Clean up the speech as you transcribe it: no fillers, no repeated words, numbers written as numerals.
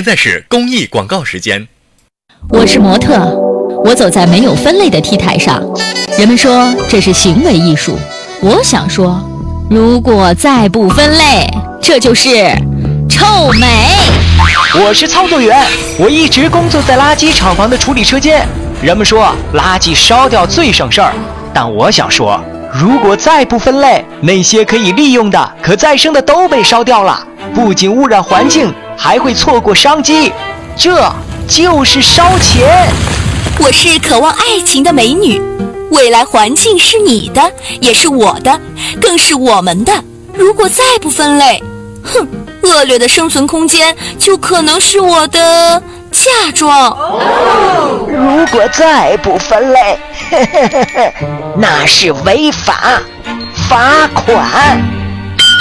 现在是公益广告时间。 我是模特，我走在没有分类的 T 台上，人们说这是行为艺术。我想说，如果再不分类，这就是臭美。 我是操作员，我一直工作在垃圾厂房的处理车间。人们说垃圾烧掉最省事儿，但我想说，如果再不分类，那些可以利用的、可再生的都被烧掉了，不仅污染环境，还会错过商机，这就是烧钱。 我是渴望爱情的美女，未来环境是你的，也是我的，更是我们的。如果再不分类，恶劣的生存空间就可能是我的嫁妆。 如果再不分类，那是违法，罚款。